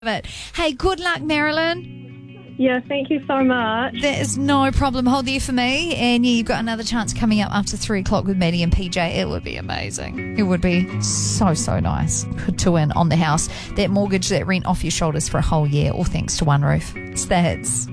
it. Hey, good luck, Marilyn. Yeah, thank you so much. There is no problem. Hold there for me. And yeah, you've got another chance coming up after 3 o'clock with Maddie and PJ. It would be amazing. It would be so nice to win on the house. That mortgage, that rent off your shoulders for a whole year, all thanks to One Roof. It's the hits.